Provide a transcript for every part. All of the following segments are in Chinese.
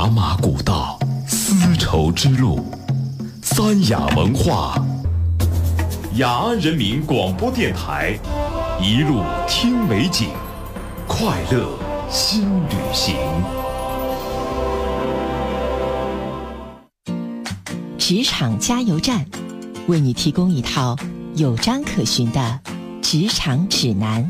茶马古道，丝绸之路，三雅文化，雅安人民广播电台，一路听美景，快乐新旅行。 职场加油站，为你提供一套有章可循的职场指南。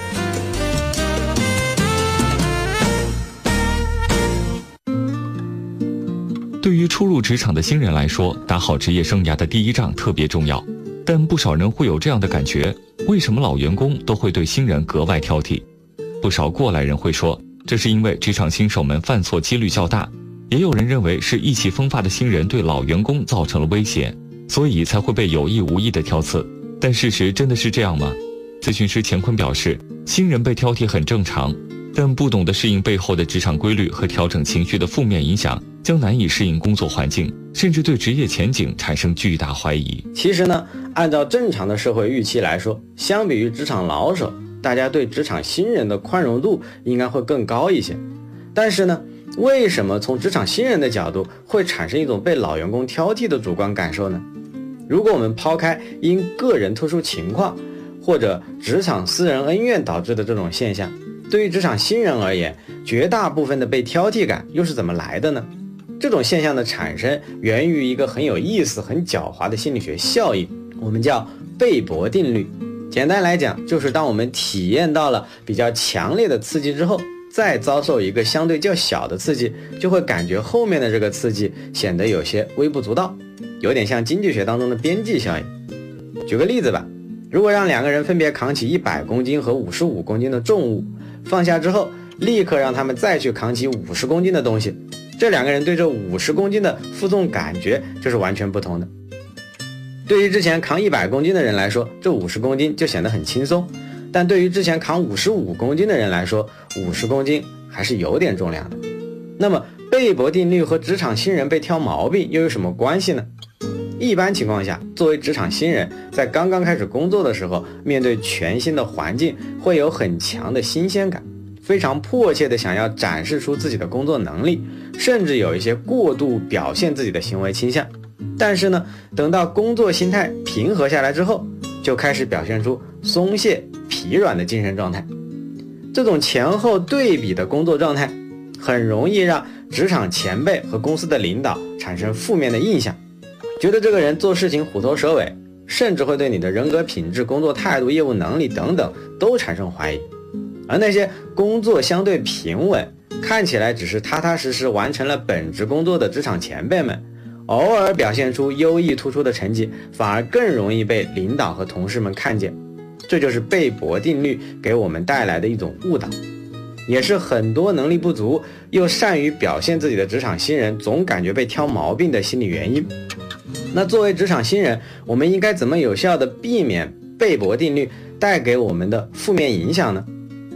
对于初入职场的新人来说，打好职业生涯的第一仗特别重要。但不少人会有这样的感觉，为什么老员工都会对新人格外挑剔？不少过来人会说，这是因为职场新手们犯错几率较大，也有人认为是意气风发的新人对老员工造成了威胁，所以才会被有意无意的挑刺。但事实真的是这样吗？咨询师乾坤表示，新人被挑剔很正常，但不懂得适应背后的职场规律和调整情绪的负面影响，将难以适应工作环境，甚至对职业前景产生巨大怀疑。 其实呢，按照正常的社会预期来说，相比于职场老手，大家对职场新人的宽容度应该会更高一些。但是呢，为什么从职场新人的角度会产生一种被老员工挑剔的主观感受呢？如果我们抛开因个人特殊情况或者职场私人恩怨导致的这种现象，对于职场新人而言，绝大部分的被挑剔感又是怎么来的呢？这种现象的产生源于一个很有意思、很狡猾的心理学效应，我们叫贝博定律。简单来讲，就是当我们体验到了比较强烈的刺激之后，再遭受一个相对较小的刺激，就会感觉后面的这个刺激显得有些微不足道，有点像经济学当中的边际效应。举个例子吧，如果让两个人分别扛起100公斤和55公斤的重物，放下之后立刻让他们再去扛起50公斤的东西，这两个人对这50公斤的负重感觉就是完全不同的。对于之前扛100公斤的人来说，这50公斤就显得很轻松，但对于之前扛55公斤的人来说，50公斤还是有点重量的。那么贝博定律和职场新人被挑毛病又有什么关系呢？一般情况下，作为职场新人，在刚刚开始工作的时候，面对全新的环境，会有很强的新鲜感，非常迫切的想要展示出自己的工作能力，甚至有一些过度表现自己的行为倾向。但是呢，等到工作心态平和下来之后，就开始表现出松懈、疲软的精神状态。这种前后对比的工作状态，很容易让职场前辈和公司的领导产生负面的印象，觉得这个人做事情虎头蛇尾，甚至会对你的人格品质、工作态度、业务能力等等都产生怀疑。而那些工作相对平稳，看起来只是踏踏实实完成了本职工作的职场前辈们，偶尔表现出优异突出的成绩，反而更容易被领导和同事们看见。这就是贝博定律给我们带来的一种误导，也是很多能力不足又善于表现自己的职场新人总感觉被挑毛病的心理原因。那作为职场新人，我们应该怎么有效地避免贝博定律带给我们的负面影响呢？